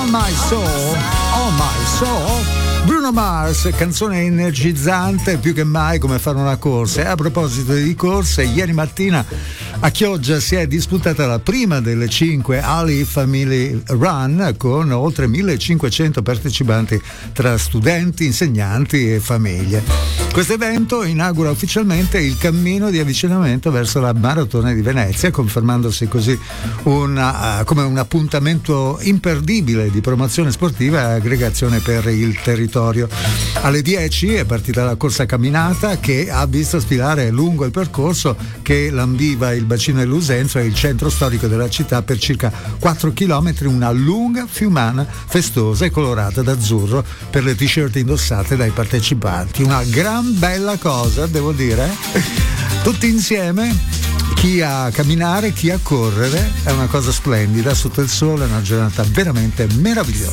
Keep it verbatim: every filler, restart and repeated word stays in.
My Soul, Oh My Soul, Bruno Mars, canzone energizzante più che mai come fare una corsa. E a proposito di corse, ieri mattina a Chioggia si è disputata la prima delle cinque Ali Family Run con oltre millecinquecento partecipanti tra studenti, insegnanti e famiglie. Questo evento inaugura ufficialmente il cammino di avvicinamento verso la Maratona di Venezia, confermandosi così una, come un appuntamento imperdibile di promozione sportiva e aggregazione per il territorio. Alle dieci è partita la corsa camminata che ha visto sfilare lungo il percorso che lambiva il bacino dell'Usenzo e il centro storico della città per circa quattro chilometri, una lunga fiumana festosa e colorata d'azzurro per le t-shirt indossate dai partecipanti. Una gran bella cosa, devo dire. Tutti insieme, chi a camminare, chi a correre, è una cosa splendida sotto il sole, è una giornata veramente meravigliosa.